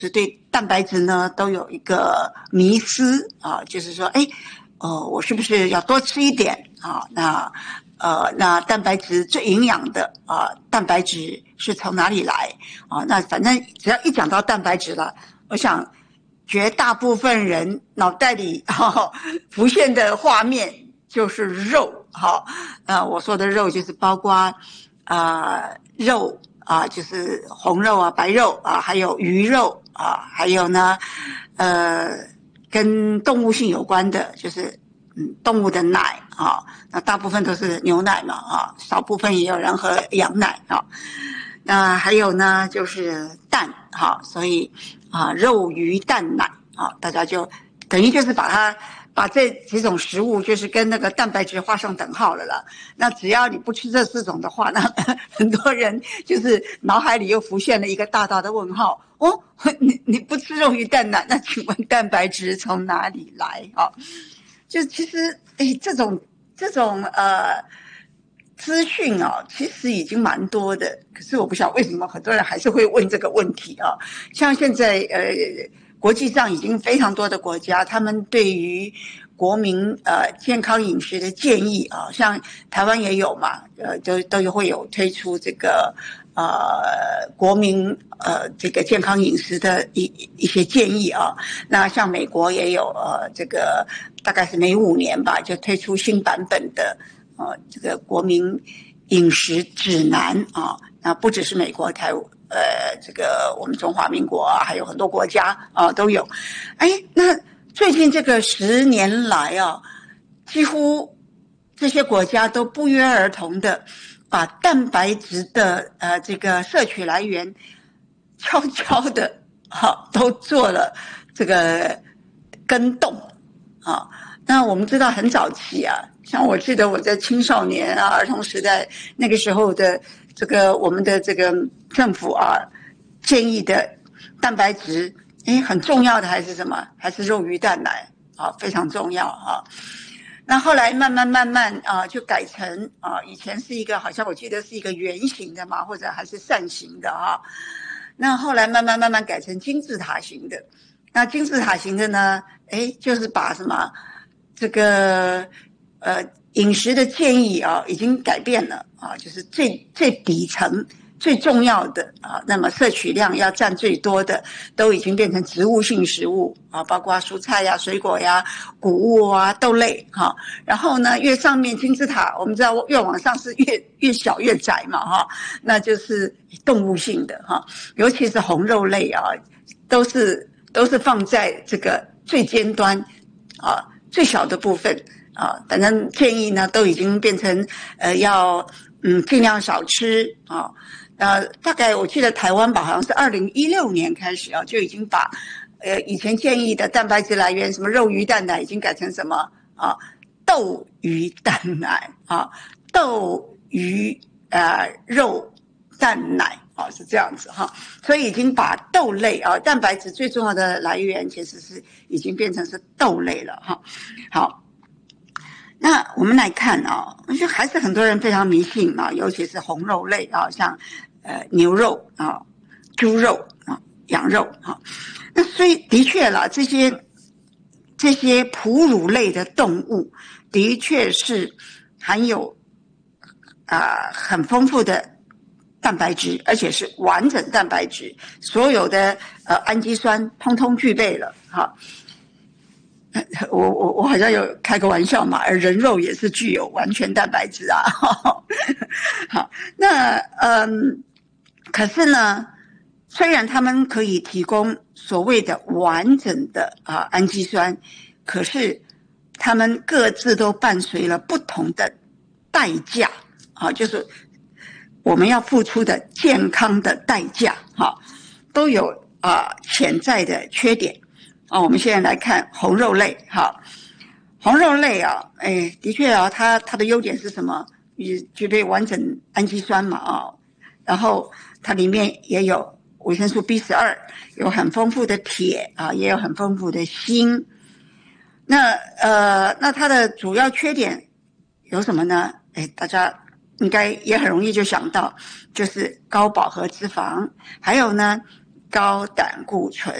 是对蛋白质呢都有一个迷思啊，就是说，我是不是要多吃一点啊？那蛋白质最营养的啊，蛋白质是从哪里来啊？那反正只要一讲到蛋白质了，我想绝大部分人脑袋里浮现的画面就是肉哈。我说的肉就是包括肉啊，就是红肉啊、白肉啊，还有鱼肉啊，还有呢跟动物性有关的，就是动物的奶啊，那大部分都是牛奶嘛啊，少部分也有人喝羊奶啊。那还有呢，就是蛋哈，所以肉鱼蛋奶啊，大家就等于就是把这几种食物就是跟那个蛋白质画上等号了啦。那只要你不吃这4种的话，那很多人就是脑海里又浮现了一个大大的问号哦，你不吃肉鱼蛋奶，那请问蛋白质从哪里来啊？就其实这种资讯啊，其实已经蛮多的，可是我不晓得为什么很多人还是会问这个问题啊。像现在国际上已经非常多的国家，他们对于国民健康饮食的建议啊，像台湾也有嘛，都会有推出这个国民这个健康饮食的一些建议啊。那像美国也有这个大概是每5年吧，就推出新版本的这个国民饮食指南啊。那不只是美国、这个我们中华民国啊，还有很多国家都有。那最近这个10年来啊，几乎这些国家都不约而同的把蛋白质的这个摄取来源悄悄的都做了这个更动啊。那我们知道很早期啊，像我记得我在青少年啊、儿童时代那个时候的这个我们的这个政府啊建议的蛋白质，很重要的还是什么？还是肉鱼蛋奶啊，非常重要啊。那后来慢慢就改成以前是一个好像我记得是一个圆形的嘛，或者还是扇形的啊。那后来慢慢改成金字塔型的。那金字塔型的呢，就是把什么这个饮食的建议啊已经改变了啊，就是最底层最重要的那么摄取量要占最多的都已经变成植物性食物啊，包括蔬菜呀、水果呀、谷物啊、豆类哈。然后呢，越上面金字塔，我们知道越往上是越小越窄嘛哈，那就是动物性的哈，尤其是红肉类啊，都是放在这个最尖端啊，最小的部分啊，反正建议呢都已经变成要尽量少吃啊。大概我记得台湾吧，好像是2016年开始就已经把以前建议的蛋白质来源什么肉鱼蛋奶已经改成什么豆鱼蛋奶啊，豆鱼肉蛋奶是这样子哈。所以已经把豆类蛋白质最重要的来源其实是已经变成是豆类了哈。好，那我们来看我觉得还是很多人非常迷信尤其是红肉类像牛肉猪肉羊肉那所以的确啦，这些哺乳类的动物的确是含有很丰富的蛋白质，而且是完整蛋白质，所有的氨基酸通通具备了哈。我好像有开个玩笑嘛，而人肉也是具有完全蛋白质啊。好，那可是呢，虽然他们可以提供所谓的完整的氨基酸，可是他们各自都伴随了不同的代价就是我们要付出的健康的代价都有潜在的缺点我们现在来看红肉类红肉类的确它的优点是什么？具备完整氨基酸嘛然后它里面也有维生素 B12， 有很丰富的铁也有很丰富的锌。那它的主要缺点有什么呢？大家应该也很容易就想到，就是高饱和脂肪，还有呢高胆固醇。